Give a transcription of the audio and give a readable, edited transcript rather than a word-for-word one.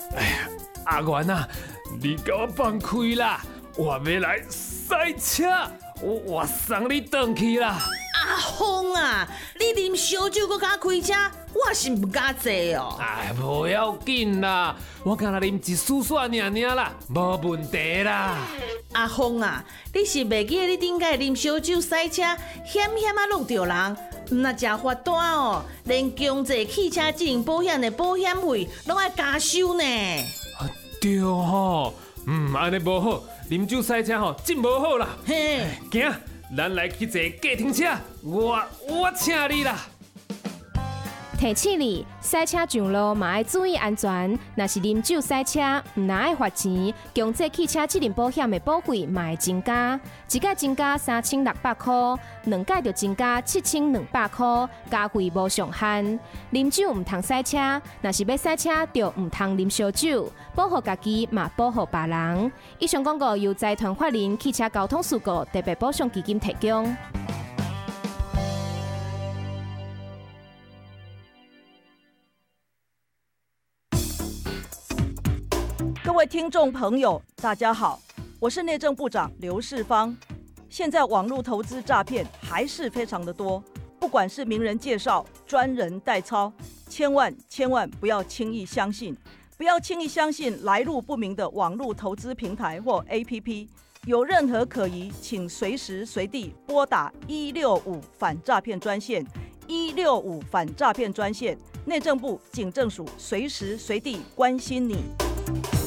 阿元啊，你给我放开啦！我要来赛车，我送你回去啦。 阿峰啊，你啉烧酒搁敢开车，我是不敢坐哦。 哎，不要紧啦，我敢若啉一丝丝尔啦，无问题啦。 阿峰啊，你是袂记得你顶摆啉烧酒赛车，险啊弄着人，那真罚单哦，连强制汽车责任保险的保险费拢要加收呢。 对吼，安尼无好，啉酒赛车吼真无好啦。 嘿， 行，咱来去坐计程车，我请你啦。 提醒你，赛车上路嘛要注意安全。若是啉酒赛车，唔但爱罚钱，强制汽车责任保险的保费嘛会增加，一届增加3600块，两届就增加7200块，加费无上限。啉酒唔通赛车，若是要赛车就唔通啉烧酒，保护家己嘛保护别人。以上广告由财团法人汽车交通事故特别保障基金提供。 各位听众朋友，大家好，我是内政部长刘世芳。现在网络投资诈骗还是非常的多，不管是名人介绍、专人代操，千万不要轻易相信，不要轻易相信来路不明的网络投资平台或 APP。有任何可疑，请随时随地拨打165反诈骗专线，165反诈骗专线，内政部警政署随时随地关心你。